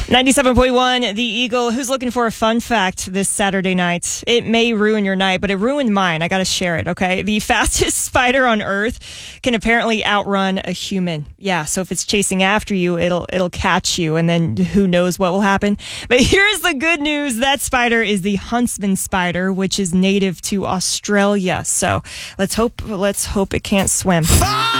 97.1, The Eagle. Who's looking for a fun fact this Saturday night? It may ruin your night, but it ruined mine. I got to share it, okay? The fastest spider on Earth can apparently outrun a human. Yeah, so if it's chasing after you, it'll catch you, and then who knows what will happen. But here's the good news. That spider is the huntsman spider, which is native to Australia. So let's hope it can't swim.